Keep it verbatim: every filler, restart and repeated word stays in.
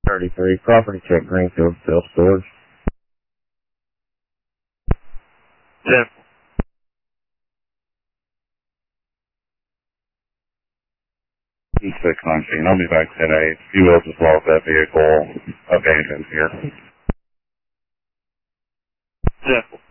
thirty-three, property check Greenfield self-storage. ten. six nineteen, I'll be back ten eight. You will just lost that vehicle abandoned here. ten.